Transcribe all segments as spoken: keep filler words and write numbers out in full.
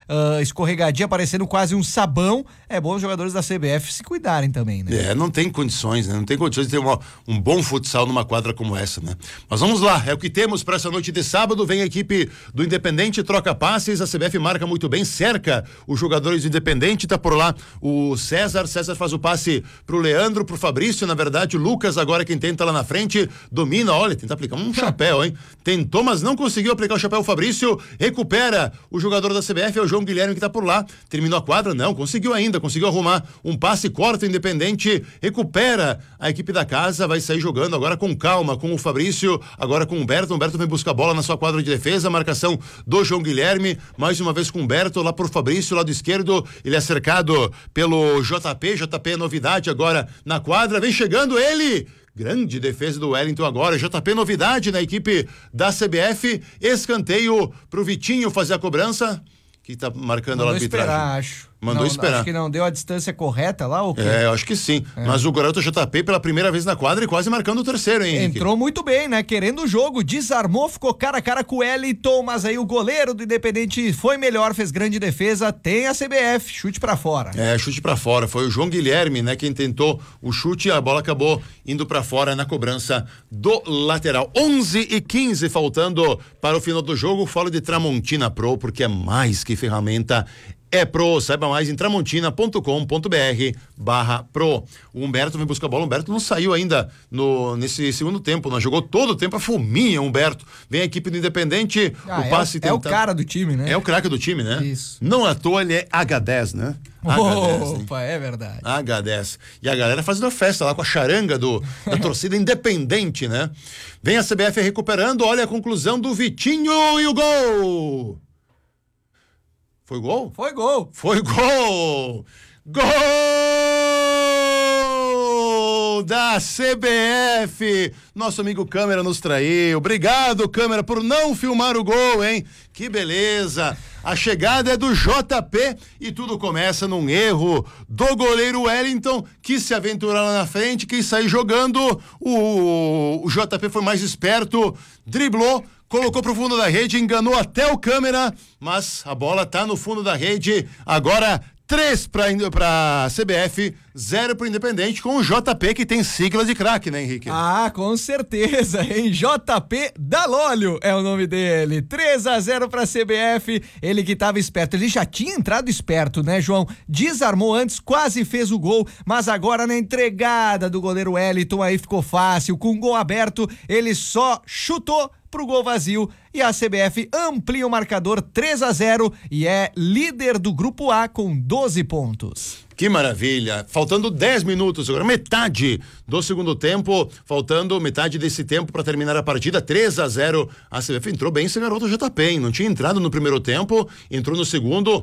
uh, escorregadia, parecendo quase um sabão. É bom os jogadores da C B F se cuidarem também, né? É, não tem condições, né? Não tem condições de ter uma, um bom futsal numa quadra como essa, né? Mas vamos lá, é o que temos para essa noite de sábado. Vem a equipe do Independente, troca passes, a C B F marca muito bem, cerca os jogadores do Independente, tá por lá o César, César faz o passe pro Leandro, pro Fabrício, na verdade o Lucas agora quem tenta lá na frente, domina, olha, tenta aplicar um chapéu, hein? Tentou, mas não conseguiu aplicar o chapéu, o Fabrício recupera o jogador da C B F, é o João Guilherme que tá por lá, terminou a quadra, não, conseguiu ainda, conseguiu arrumar um passe, corta o Independente, recupera a equipe da casa, vai sair jogando agora com calma, com o Fabrício, agora com o Humberto, o Humberto vem buscar a bola na sua quadra de defesa, marcação do João Guilherme, mais uma vez com o Humberto, lá por Fabrício, lado esquerdo, ele é cercado pelo J P, J P é novidade agora na quadra, vem chegando ele, grande defesa do Wellington agora, J P novidade na equipe da C B F, escanteio pro Vitinho fazer a cobrança, que tá marcando Mandou a arbitragem. Esperar, acho. Mandou não, esperar. Acho que não deu a distância correta lá, ou quê? É, eu acho que sim. É. Mas o garoto J P pela primeira vez na quadra e quase marcando o terceiro, hein, Henrique? Entrou muito bem, né? Querendo o jogo, desarmou, ficou cara a cara com o Wellington, mas aí o goleiro do Independente foi melhor, fez grande defesa, tem a C B F, chute pra fora. É, chute pra fora, foi o João Guilherme, né, quem tentou o chute, a bola acabou indo pra fora na cobrança do lateral. onze e quinze faltando para o final do jogo, falo de Tramontina Pro, porque é mais que ferramenta, é Pro, saiba mais em tramontina ponto com ponto br barra Pro. O Humberto vem buscar a bola, o Humberto não saiu ainda no, nesse segundo tempo, não jogou todo o tempo a fominha, Humberto. Vem a equipe do Independente, ah, o passe é, tentado... é o cara do time, né? É o craque do time, né? Isso. Não à toa ele é H dez, né? H dez, Opa, hein? É verdade. H dez. E a galera fazendo a festa lá com a charanga do, da torcida Independente, né? Vem a C B F recuperando, olha a conclusão do Vitinho e o gol! Foi gol? Foi gol. Foi gol! Gol da C B F! Nosso amigo câmera nos traiu. Obrigado, câmera, por não filmar o gol, hein? Que beleza! A chegada é do J P e tudo começa num erro do goleiro Wellington, que se aventurar lá na frente, quis sair jogando. O, o J P foi mais esperto, driblou, colocou pro fundo da rede, enganou até o câmera, mas a bola tá no fundo da rede. Agora três pra, pra C B F, zero pro Independente, com o J P que tem sigla de craque, né, Henrique? Ah, com certeza, hein? J P Dalólio é o nome dele. três a zero pra C B F, ele que tava esperto. Ele já tinha entrado esperto, né, João? Desarmou antes, quase fez o gol, mas agora na entregada do goleiro Wellington aí ficou fácil. Com o gol aberto, ele só chutou pro gol vazio e a C B F amplia o marcador três a zero e é líder do grupo A com doze pontos. Que maravilha, faltando dez minutos agora, metade do segundo tempo, faltando metade desse tempo para terminar a partida, três a zero, a C B F entrou bem esse garoto J P, hein? Não tinha entrado no primeiro tempo, entrou no segundo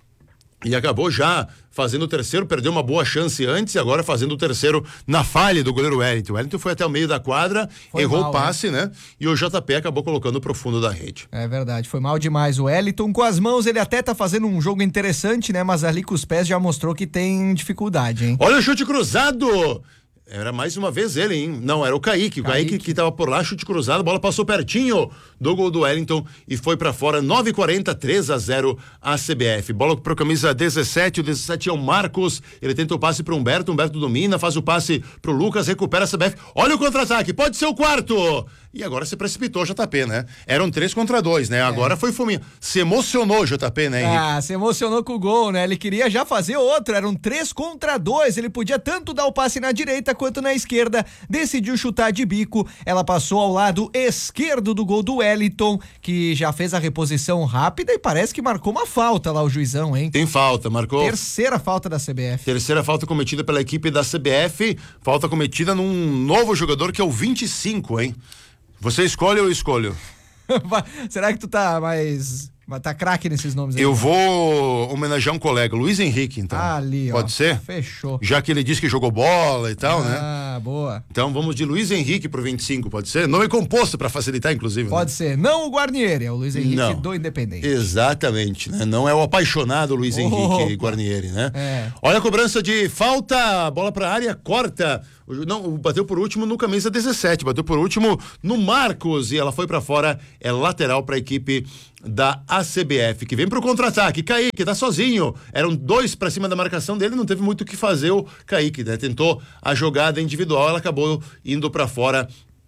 e acabou já fazendo o terceiro, perdeu uma boa chance antes e agora fazendo o terceiro na falha do goleiro Wellington. O Wellington foi até o meio da quadra, foi errou mal, o passe, né? né? E o J P acabou colocando pro fundo da rede. É verdade, foi mal demais o Wellington. Com as mãos ele até tá fazendo um jogo interessante, né? Mas ali com os pés já mostrou que tem dificuldade, hein? Olha o chute cruzado! Era mais uma vez ele, hein? Não, era o Kaique. O Kaique, Kaique que tava por lá, chute cruzado, a bola passou pertinho do gol do Wellington e foi pra fora, nove e quarenta, três a zero a C B F. Bola pro camisa dezessete, o dezessete é o Marcos, ele tenta o passe pro Humberto, Humberto domina, faz o passe pro Lucas, recupera a C B F. Olha o contra-ataque, pode ser o quarto! E agora se precipitou o J P, né? Eram três contra dois, né? Agora é. foi fominha. Se emocionou o J P, né, Henrique? Ah, se emocionou com o gol, né? Ele queria já fazer outro, eram três contra dois, ele podia tanto dar o passe na direita quanto na esquerda, decidiu chutar de bico, ela passou ao lado esquerdo do gol do Wellington, que já fez a reposição rápida e parece que marcou uma falta lá o juizão, hein? Tem falta, marcou. Terceira falta da C B F. Terceira falta cometida pela equipe da C B F, falta cometida num novo jogador que é o vinte e cinco, hein? Você escolhe ou eu escolho? Será que tu tá mais... Tá craque nesses nomes aí? Eu vou homenagear um colega, Luiz Henrique, então. Ah, ali, ó. Pode ser? Fechou. Já que ele disse que jogou bola e tal, ah, né? Ah, boa. Então vamos de Luiz Henrique pro vinte e cinco, pode ser? Nome composto pra facilitar, inclusive. Pode né? ser. Não o Guarnieri, é o Luiz Henrique Não. do Independente. Exatamente, né? Não é o apaixonado Luiz Henrique Opa. Guarnieri, né? É. Olha a cobrança de falta, bola pra área, corta Não, bateu por último no camisa dezessete, bateu por último no Marcos e ela foi pra fora, é lateral pra equipe da A C B F, que vem pro contra-ataque. Kaique tá sozinho, eram dois pra cima da marcação dele, não teve muito o que fazer o Kaique, né? Tentou a jogada individual, ela acabou indo pra fora.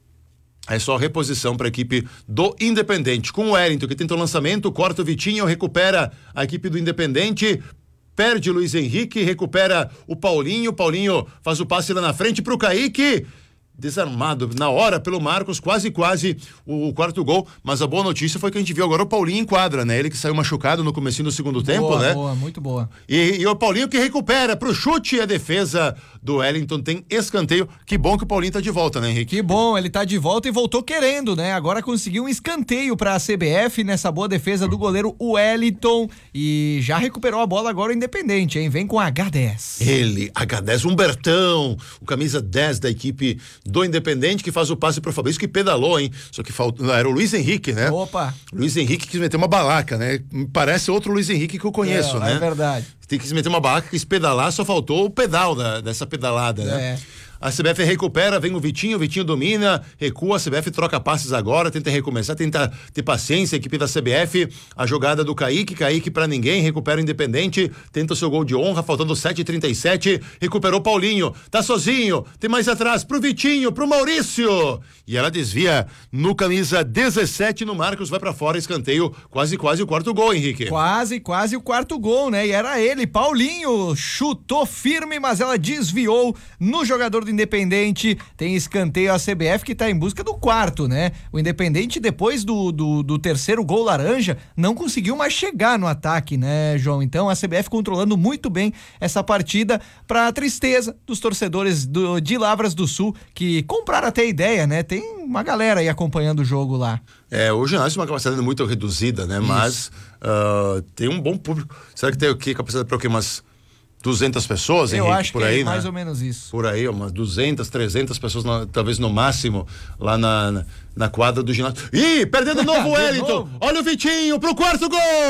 É só reposição para a equipe do Independente. Com o Wellington, que tenta o lançamento, corta o Vitinho, recupera a equipe do Independente, perde o Luiz Henrique, recupera o Paulinho, Paulinho faz o passe lá na frente para o Kaique, desarmado na hora pelo Marcos, quase quase o, o quarto gol, mas a boa notícia foi que a gente viu agora o Paulinho em quadra, né? Ele que saiu machucado no comecinho do segundo boa, tempo, né? Boa, muito boa. E, e o Paulinho que recupera pro chute, a defesa do Wellington tem escanteio. Que bom que o Paulinho tá de volta, né, Henrique? Que bom, ele tá de volta e voltou querendo, né? Agora conseguiu um escanteio pra C B F nessa boa defesa do goleiro Wellington e já recuperou a bola agora o Independente, hein? Vem com H dez. Ele, H dez, Humbertão, o camisa dez da equipe do Independente, que faz o passe pro Fabrício, que pedalou, hein? Só que faltou, era o Luiz Henrique, né? Opa! Luiz Henrique quis meter uma balaca, né? Parece outro Luiz Henrique que eu conheço, é, né? É verdade. Tem que se meter uma balaca, quis pedalar, só faltou o pedal da, dessa pedalada, né? É. A C B F recupera, vem o Vitinho, o Vitinho domina, recua, a C B F troca passes agora, tenta recomeçar, tenta ter paciência, a equipe da C B F, a jogada do Kaique, Kaique pra ninguém, recupera o Independente, tenta o seu gol de honra, faltando sete e trinta e sete, recuperou Paulinho, tá sozinho, tem mais atrás, pro Vitinho, pro Maurício, e ela desvia no camisa dezessete, no Marcos, vai pra fora, escanteio, quase, quase o quarto gol, Henrique. Quase, quase o quarto gol, né? E era ele, Paulinho, chutou firme, mas ela desviou no jogador do Independente. Tem escanteio a C B F que tá em busca do quarto, né? O Independente, depois do, do, do terceiro gol laranja, não conseguiu mais chegar no ataque, né, João? Então a C B F controlando muito bem essa partida, pra tristeza dos torcedores do, de Lavras do Sul, que compraram até a ideia, né? Tem uma galera aí acompanhando o jogo lá. É, o ginásio tem uma capacidade muito reduzida, né? Isso. Mas uh, tem um bom público. Será que tem o quê? Capacidade para o quê? Umas duzentas pessoas, Eu Henrique, acho por que aí, é mais né? ou menos isso. Por aí, umas duzentas, trezentas pessoas, na, talvez no máximo, lá na, na, na quadra do ginásio. Ih, perdendo de novo o Wellington. Novo. Olha o Vitinho pro quarto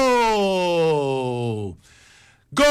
gol! Gol!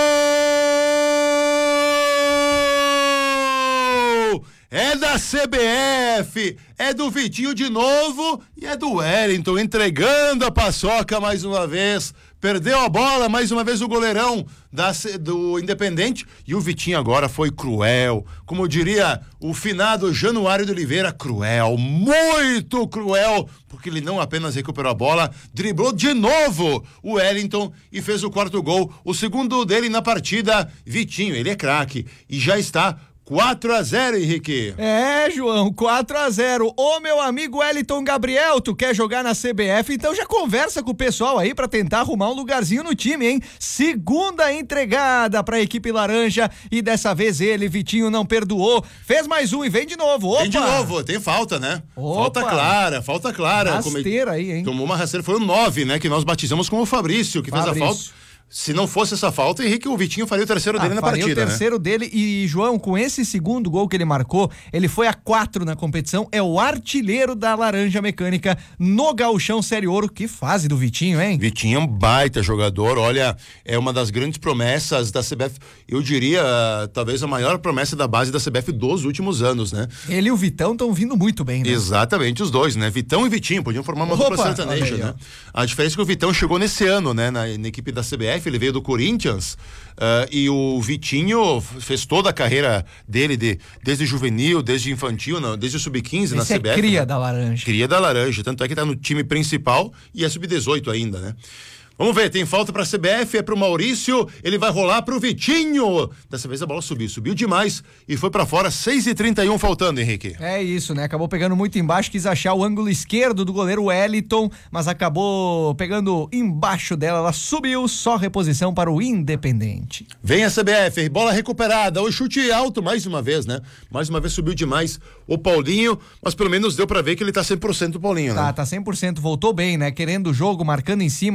É da C B F, é do Vitinho de novo e é do Wellington entregando a paçoca mais uma vez. Perdeu a bola, mais uma vez o goleirão da, do Independente, e o Vitinho agora foi cruel, como diria o finado Januário de Oliveira, cruel, muito cruel, porque ele não apenas recuperou a bola, driblou de novo o Wellington e fez o quarto gol, o segundo dele na partida. Vitinho, ele é craque e já está quatro a zero, Henrique. É, João, quatro a zero. Ô, meu amigo Wellington Gabriel, tu quer jogar na C B F? Então já conversa com o pessoal aí pra tentar arrumar um lugarzinho no time, hein? Segunda entregada pra equipe laranja e dessa vez ele, Vitinho, não perdoou. Fez mais um e vem de novo. Opa! Vem de novo, tem falta, né? Opa. Falta clara, falta clara. Rasteira aí, hein? Tomou uma rasteira, foi o nove, né? Que nós batizamos como o Fabrício, que Fabrício. fez a falta. Se não fosse essa falta, Henrique, o Vitinho faria o terceiro ah, dele na partida, faria o terceiro né? dele e, João, com esse segundo gol que ele marcou, ele foi a quatro na competição, é o artilheiro da Laranja Mecânica no Gauchão Série Ouro. Que fase do Vitinho, hein? Vitinho é um baita jogador, olha, é uma das grandes promessas da C B F, eu diria, talvez a maior promessa da base da C B F dos últimos anos, né? Ele e o Vitão estão vindo muito bem, né? Exatamente, os dois, né? Vitão e Vitinho, podiam formar uma dupla sertaneja, né? A diferença é que o Vitão chegou nesse ano, né? Na, na equipe da C B F, ele veio do Corinthians uh, e o Vitinho fez toda a carreira dele de, desde juvenil, desde infantil, não, desde o sub quinze na C B F. É cria né? da Laranja. Cria da Laranja, tanto é que tá no time principal e é sub dezoito ainda, né? Vamos ver, tem falta pra C B F, é pro Maurício, ele vai rolar pro Vitinho. Dessa vez a bola subiu, subiu demais e foi pra fora, seis e trinta e um faltando, Henrique. É isso, né? Acabou pegando muito embaixo, quis achar o ângulo esquerdo do goleiro Wellington, mas acabou pegando embaixo dela, ela subiu, só reposição para o Independente. Vem a C B F, bola recuperada, o chute alto mais uma vez, né? Mais uma vez subiu demais o Paulinho, mas pelo menos deu pra ver que ele tá cem por cento o Paulinho, né? Tá, tá cem por cento, voltou bem, né? Querendo o jogo, marcando em cima, desarmando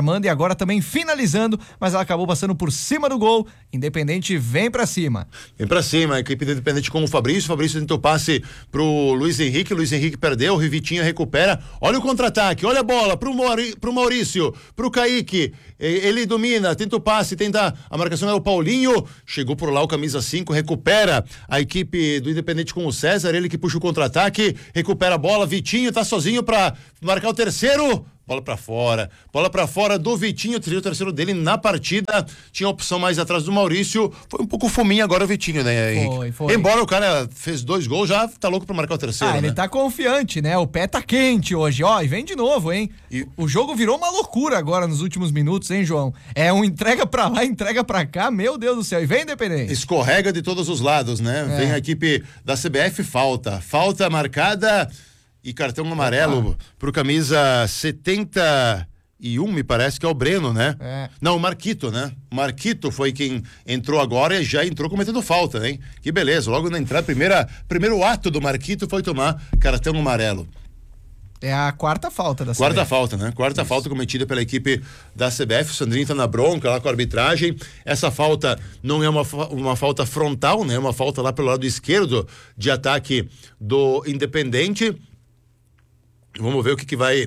desarmando e agora também finalizando, mas ela acabou passando por cima do gol. Independente vem pra cima. Vem pra cima, a equipe do Independente com o Fabrício, o Fabrício tentou passe pro Luiz Henrique, o Luiz Henrique perdeu, o Rivitinho recupera, olha o contra-ataque, olha a bola pro, Mauri, pro Maurício, pro Kaique, ele domina, tenta o passe, tenta a marcação, é o Paulinho, chegou por lá o camisa cinco, recupera a equipe do Independente com o César, ele que puxa o contra-ataque, recupera a bola, Vitinho tá sozinho pra marcar o terceiro, bola pra fora, bola pra fora do Vitinho, o terceiro dele na partida, tinha opção mais atrás do Maurício, foi um pouco fominha agora o Vitinho, né, Henrique? Foi, foi. Embora o cara fez dois gols, já tá louco pra marcar o terceiro, Ah, né? ele tá confiante, né? O pé tá quente hoje, ó, e vem de novo, hein? E... O jogo virou uma loucura agora nos últimos minutos, hein, João? É um entrega pra lá, entrega pra cá, meu Deus do céu, e vem Independente. Escorrega de todos os lados, né? É. Vem a equipe da C B F, falta, falta marcada e cartão amarelo Opa. pro camisa setenta e um, me parece que é o Breno, né? É. Não, o Marquito, né? Marquito foi quem entrou agora e já entrou cometendo falta, hein? Que beleza, logo na entrada, primeira, primeiro ato do Marquito foi tomar cartão amarelo. É a quarta falta da C B F. Quarta falta, né? Quarta Isso. falta cometida pela equipe da C B F. O Sandrinho tá na bronca lá com a arbitragem. Essa falta não é uma, uma falta frontal, né? É uma falta lá pelo lado esquerdo de ataque do Independente. Vamos ver o que, que vai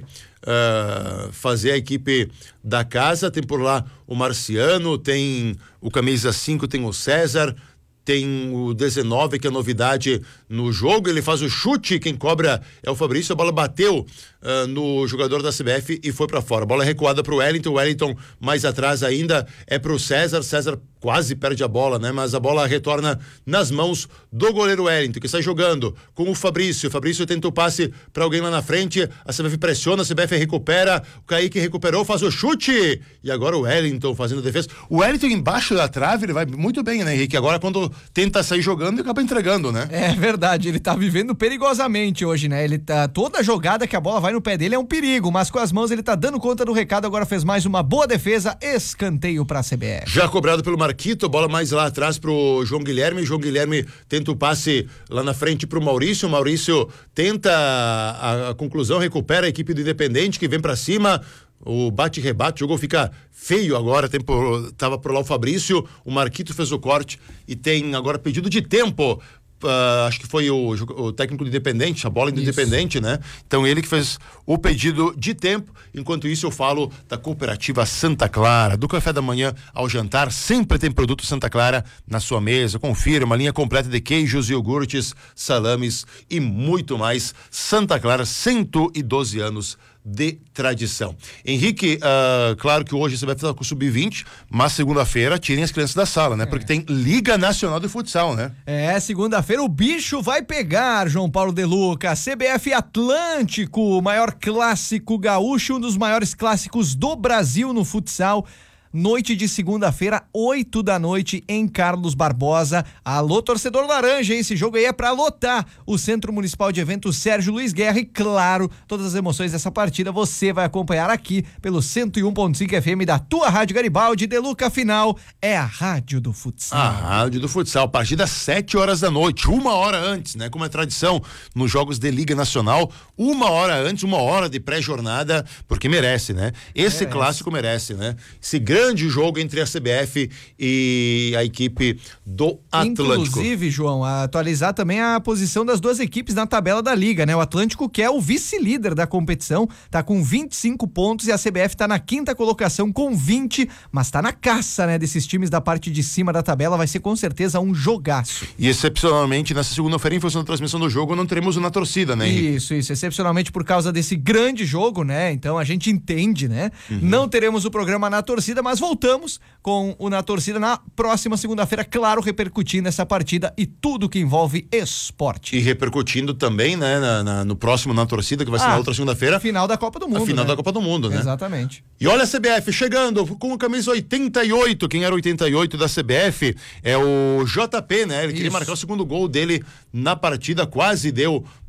uh, fazer a equipe da casa. Tem por lá o Marciano, tem o camisa cinco, tem o César, tem o dezenove, que é novidade no jogo. Ele faz o chute, quem cobra é o Fabrício. A bola bateu uh, no jogador da C B F e foi pra fora. A bola é recuada pro Wellington. O Wellington mais atrás ainda é pro César. César quase perde a bola, né? Mas a bola retorna nas mãos do goleiro Wellington, que sai jogando com o Fabrício. O Fabrício tenta o passe pra alguém lá na frente. A C B F pressiona, a C B F recupera. O Kaique recuperou, faz o chute. E agora o Wellington fazendo a defesa. O Wellington embaixo da trave, ele vai muito bem, né, Henrique? Agora quando tenta sair jogando, ele acaba entregando, né? É verdade, ele tá vivendo perigosamente hoje, né? Ele tá, toda jogada que a bola vai no pé dele é um perigo, mas com as mãos ele tá dando conta do recado, agora fez mais uma boa defesa, escanteio pra C B F. Já cobrado pelo Marquito, bola mais lá atrás pro João Guilherme, João Guilherme tenta o passe lá na frente pro Maurício, Maurício tenta a, a conclusão, recupera a equipe do Independente, que vem pra cima, o bate-rebate, o jogo fica feio agora, tem por, tava por lá o Fabrício, o Marquito fez o corte e tem agora pedido de tempo. Uh, acho que foi o, o técnico do Independente, a bola do isso. Independente, né? Então ele que fez o pedido de tempo. Enquanto isso eu falo da cooperativa Santa Clara, do café da manhã ao jantar, sempre tem produto Santa Clara na sua mesa. Confira uma linha completa de queijos, iogurtes, salames e muito mais. Santa Clara, cento e doze anos de tradição. Henrique, uh, claro que hoje você vai estar com o sub vinte, mas segunda-feira tirem as crianças da sala, né? É. Porque tem Liga Nacional de Futsal, né? É, segunda-feira o bicho vai pegar, João Paulo De Luca. C B F Atlântico, o maior clássico gaúcho, um dos maiores clássicos do Brasil no futsal. Noite de segunda-feira, oito da noite, em Carlos Barbosa. Alô, torcedor laranja, esse jogo aí é pra lotar o Centro Municipal de Eventos Sérgio Luiz Guerra e, claro, todas as emoções dessa partida você vai acompanhar aqui pelo cento e um ponto cinco F M da tua Rádio Garibaldi. De Luca, final é a Rádio do Futsal. A Rádio do Futsal, partida às sete horas da noite, uma hora antes, né? Como é tradição nos jogos de Liga Nacional, uma hora antes, uma hora de pré-jornada, porque merece, né? Esse merece. Clássico merece, né? Esse grande grande jogo entre a C B F e a equipe do Atlântico. Inclusive, João, atualizar também a posição das duas equipes na tabela da Liga, né? O Atlântico, que é o vice-líder da competição, tá com vinte e cinco pontos e a C B F tá na quinta colocação com vinte, mas tá na caça, né? Desses times da parte de cima da tabela, vai ser com certeza um jogaço. E excepcionalmente, nessa segunda-feira, em função da transmissão do jogo, não teremos o Na Torcida, né, Henrique? Isso, isso, excepcionalmente por causa desse grande jogo, né? Então a gente entende, né? Uhum. Não teremos o programa Na Torcida, mas voltamos com o Na Torcida na próxima segunda-feira, claro, repercutindo essa partida e tudo que envolve esporte. E repercutindo também, né, na, na, no próximo Na Torcida, que vai ser ah, na outra segunda-feira. Final da Copa do Mundo. A final né? da Copa do Mundo, né? Exatamente. E olha a C B F chegando com a camisa oitenta e oito. Quem era oitenta e oito da C B F é o J P, né? Ele Isso. queria marcar o segundo gol dele na partida, quase deu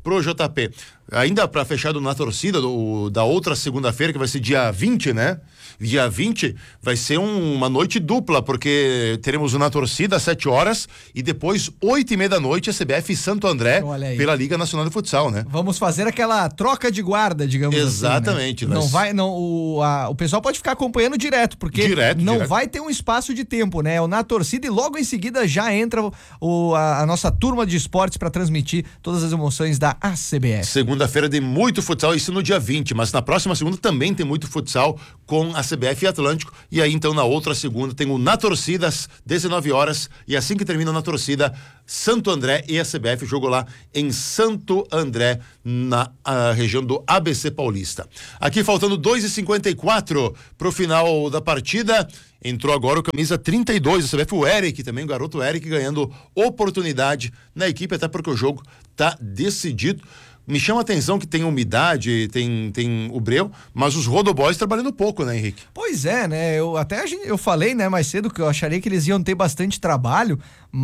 pro J P. Ainda para fechar na torcida do, da outra segunda-feira, que vai ser dia vinte, né? Dia vinte vai ser um, uma noite dupla, porque teremos na torcida às sete horas e depois, oito e meia da noite, a C B F e Santo André pela Liga Nacional de Futsal, né? Vamos fazer aquela troca de guarda, digamos. Exatamente. Assim, né? Não vai, não, o, a, o pessoal pode ficar acompanhando direto, porque direto, não direto. vai ter um espaço de tempo, né? Na torcida e logo em seguida já entra o, a, a nossa turma de esportes para transmitir todas as emoções da A C B F. Segunda-feira tem muito futsal, isso no dia vinte, mas na próxima segunda também tem muito futsal com a C B F e Atlântico, e aí então na outra segunda tem o Na Torcida às dezenove horas, e assim que termina Na Torcida, Santo André e a C B F, jogo lá em Santo André, na região do A B C Paulista. Aqui faltando dois e cinquenta e quatro pro final da partida, entrou agora o camisa trinta e dois, a C B F, o Eric, também o garoto Eric, ganhando oportunidade na equipe, até porque o jogo tá decidido. Me chama a atenção que tem umidade, tem, tem o breu, mas os rodoboys trabalhando pouco, né, Henrique? Pois é, né? Eu até eu falei, né, mais cedo que eu acharia que eles iam ter bastante trabalho,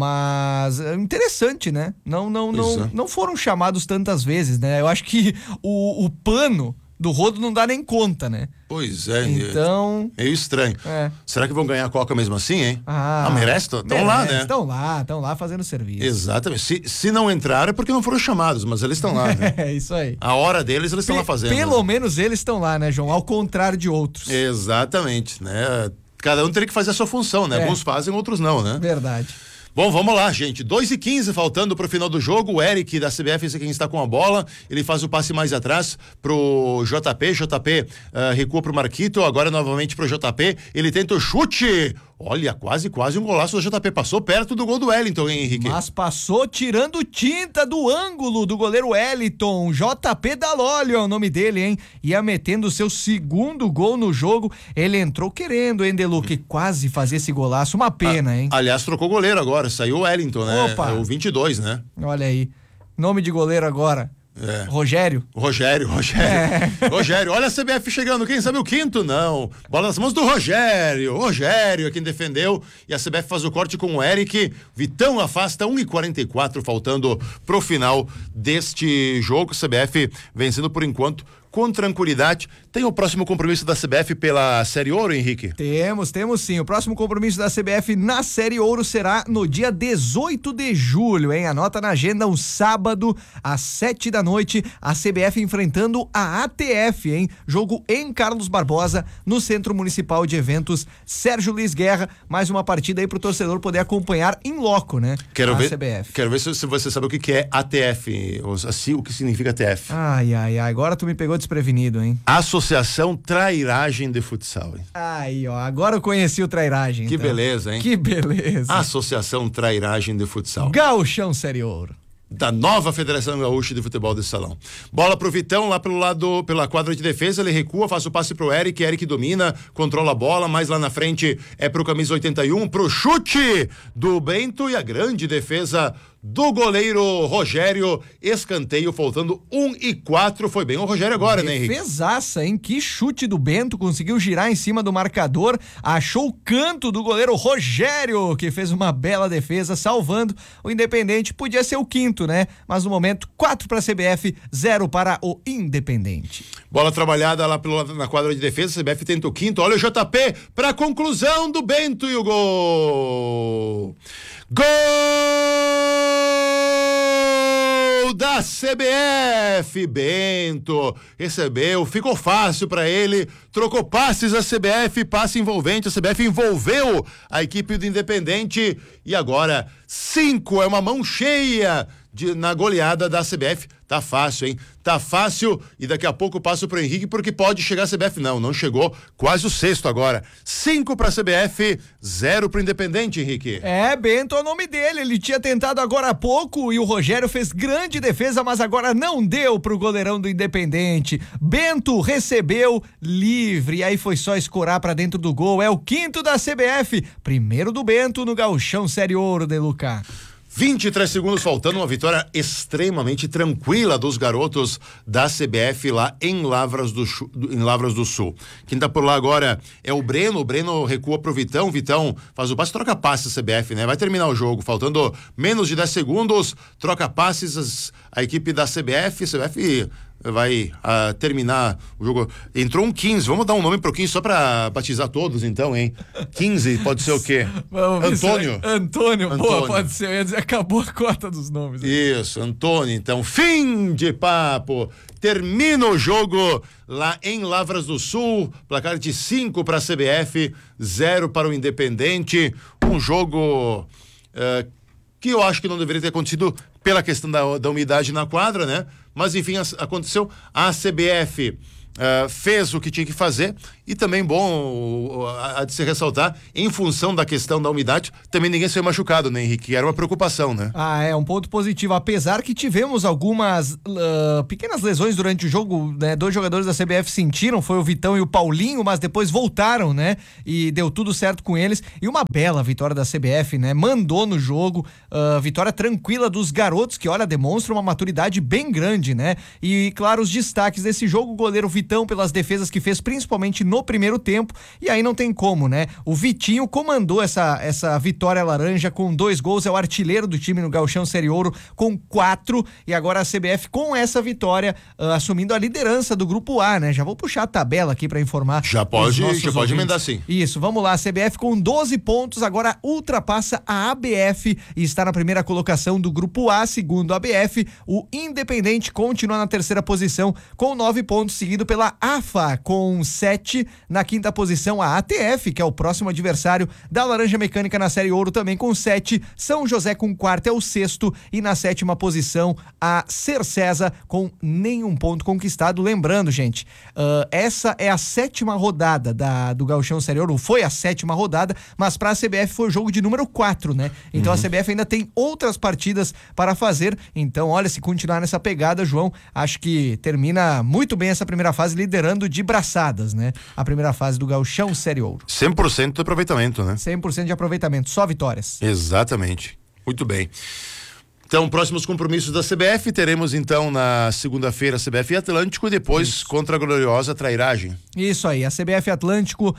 mas é interessante, né? Não, não, não, é. não foram chamados tantas vezes, né? Eu acho que o, o pano do rodo não dá nem conta, né? Pois é. Então... Meio estranho. É. Será que vão ganhar a Coca mesmo assim, hein? Ah, ah merece? Estão lá, né? Estão lá, estão lá fazendo serviço. Exatamente. Se, se não entraram é porque não foram chamados, mas eles estão lá, né? É, isso aí. A hora deles, eles estão lá fazendo. Pelo né? menos eles estão lá, né, João? Ao contrário de outros. Exatamente, né? Cada um teria que fazer a sua função, né? É. Alguns fazem, outros não, né? Verdade. Bom, vamos lá, gente. dois e quinze faltando pro final do jogo. O Eric da C B F, esse é quem está com a bola. Ele faz o passe mais atrás pro J P. J P uh, recua pro Marquito. Agora novamente pro J P. Ele tenta o chute. Olha, quase, quase um golaço do J P. Passou perto do gol do Wellington, hein, Henrique? Mas passou tirando tinta do ângulo do goleiro Wellington. J P Dalólio é o nome dele, hein? Ia metendo o seu segundo gol no jogo. Ele entrou querendo, hein, Deluque? Quase fazer esse golaço. Uma pena, hein? Aliás, trocou goleiro agora. Saiu o Wellington, né? Opa. É o vinte e dois, né? Olha aí. Nome de goleiro agora. É. Rogério. Rogério, Rogério. É. Rogério, olha a C B F chegando, quem sabe o quinto? Não. Bola nas mãos do Rogério. Rogério é quem defendeu e a C B F faz o corte com o Eric. Vitão afasta, um e quarenta e quatro faltando pro final deste jogo. C B F vencendo por enquanto com tranquilidade. Tem o próximo compromisso da C B F pela Série Ouro, Henrique? Temos, temos sim. O próximo compromisso da C B F na Série Ouro será no dia dezoito de julho, hein? Anota na agenda, um sábado, às sete da noite, a C B F enfrentando a A T F, hein? Jogo em Carlos Barbosa, no Centro Municipal de Eventos Sérgio Luiz Guerra. Mais uma partida aí pro torcedor poder acompanhar em loco, né? Quero a ver, C B F. Quero ver se, se você sabe o que, que é A T F, ou, assim, o que significa A T F. Ai, ai, ai, agora tu me pegou desprevenido, hein? Associação Trairagem de Futsal, hein? Aí, ó, agora eu conheci o Trairagem. Que então. beleza, hein? Que beleza. Associação Trairagem de Futsal. Gauchão Série Ouro. Da nova Federação Gaúcha de Futebol de Salão. Bola pro Vitão, lá pelo lado, pela quadra de defesa, ele recua, faz o passe pro Eric, Eric domina, controla a bola, mais lá na frente é pro camisa oitenta e um, pro chute do Bento e a grande defesa do goleiro Rogério, escanteio, faltando um e quatro, foi bem o Rogério agora, né, Henrique? Defesaça, hein? Que chute do Bento, conseguiu girar em cima do marcador, achou o canto do goleiro Rogério, que fez uma bela defesa, salvando o Independente, podia ser o quinto, né? Mas no momento, quatro para a C B F, zero para o Independente. Bola trabalhada lá pelo lado na quadra de defesa, C B F tenta o quinto, olha o J P para conclusão do Bento e o gol! Gol da C B F, Bento recebeu, ficou fácil para ele, trocou passes a C B F, passe envolvente, a C B F envolveu a equipe do Independente e agora cinco, é uma mão cheia de, na goleada da C B F. Tá fácil, hein? Tá fácil e daqui a pouco passo pro Henrique porque pode chegar a C B F. Não, não chegou, quase o sexto agora. Cinco pra C B F, zero pro Independente, Henrique. É, Bento é o nome dele, ele tinha tentado agora há pouco e o Rogério fez grande defesa, mas agora não deu pro goleirão do Independente. Bento recebeu livre, aí foi só escorar pra dentro do gol, é o quinto da C B F, primeiro do Bento no Gauchão Série Ouro, de Luca. vinte e três segundos faltando, uma vitória extremamente tranquila dos garotos da C B F lá em Lavras do, em Lavras do Sul. Quem tá por lá agora é o Breno, o Breno recua pro Vitão, Vitão faz o passe, troca passes C B F, né? Vai terminar o jogo, faltando menos de dez segundos, troca passes a equipe da C B F, C B F vai uh, terminar o jogo. Entrou um quinze, vamos dar um nome pro quinze só pra batizar todos então, hein? quinze, pode ser o quê? Vamos, Antônio. Antônio, Antônio. Boa, pode ser, eu ia dizer, acabou a cota dos nomes. Isso, Antônio, então, fim de papo. Termina o jogo lá em Lavras do Sul, placar de cinco para a C B F, zero para o Independente. Um jogo uh, que eu acho que não deveria ter acontecido pela questão da, da umidade na quadra, né? Mas enfim, a, aconteceu. A C B F uh, fez o que tinha que fazer e também, bom, a, a de se ressaltar, em função da questão da umidade, também ninguém saiu machucado, né, Henrique? Era uma preocupação, né? Ah, é um ponto positivo, apesar que tivemos algumas uh, pequenas lesões durante o jogo, né? Dois jogadores da C B F sentiram, foi o Vitão e o Paulinho, mas depois voltaram, né? E deu tudo certo com eles, e uma bela vitória da C B F, né? Mandou no jogo, uh, vitória tranquila dos garotos, que olha, demonstra uma maturidade bem grande, né? E claro, os destaques desse jogo, o goleiro Vitão pelas defesas que fez, principalmente no primeiro tempo, e aí não tem como, né? O Vitinho comandou essa, essa vitória laranja com dois gols, é o artilheiro do time no Gauchão Série Ouro com quatro, e agora a C B F com essa vitória uh, assumindo a liderança do grupo A, né? Já vou puxar a tabela aqui para informar. Já pode, já pode emendar sim. Isso, vamos lá, a C B F com doze pontos, agora ultrapassa a A B F e está na primeira colocação do grupo A, segundo a A B F, o Independente continua na terceira posição com nove pontos, seguido pela A F A com sete, na quinta posição a A T F, que é o próximo adversário da Laranja Mecânica na Série Ouro, também com sete, São José com quarto é o sexto, e na sétima posição a Cercesa com nenhum ponto conquistado. Lembrando, gente, uh, essa é a sétima rodada da, do Gauchão Série Ouro, foi a sétima rodada, mas para a C B F foi o jogo de número quatro, né? Então uhum. a C B F ainda tem outras partidas para fazer, então olha, se continuar nessa pegada, João, acho que termina muito bem essa primeira fase, liderando de braçadas, né? A primeira fase do Gauchão Série Ouro. cem por cento de aproveitamento, né? cem por cento de aproveitamento, só vitórias. Exatamente. Muito bem. Então, próximos compromissos da C B F, teremos então na segunda-feira C B F Atlântico e depois Isso. contra a gloriosa Trairagem. Isso aí, a C B F Atlântico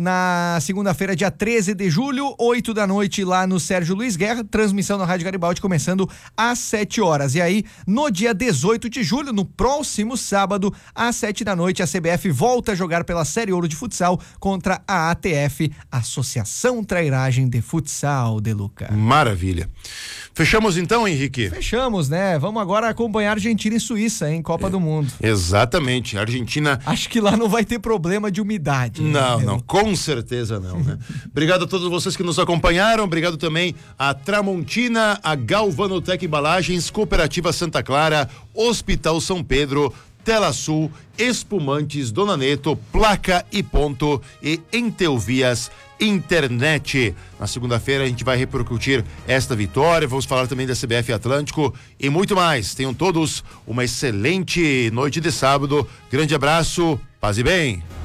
na segunda-feira, dia treze de julho, oito da noite lá no Sérgio Luiz Guerra, transmissão na Rádio Garibaldi começando às sete horas. E aí, no dia dezoito de julho, no próximo sábado, às sete da noite, a C B F volta a jogar pela Série Ouro de Futsal contra a A T F, Associação Trairagem de Futsal de Luca. Maravilha. Fechamos então, Henrique? Fechamos, né? Vamos agora acompanhar Argentina e Suíça, hein? Copa é, do Mundo. Exatamente. A Argentina... Acho que lá não vai ter problema de umidade. Não, né? não. Com certeza não, né? Obrigado a todos vocês que nos acompanharam. Obrigado também a Tramontina, a Galvanotec Embalagens, Cooperativa Santa Clara, Hospital São Pedro, Tela Sul, Espumantes, Dona Neto, Placa e Ponto e Entelvias Internet. Na segunda-feira a gente vai repercutir esta vitória, vamos falar também da C B F Atlântico e muito mais. Tenham todos uma excelente noite de sábado. Grande abraço, paz e bem.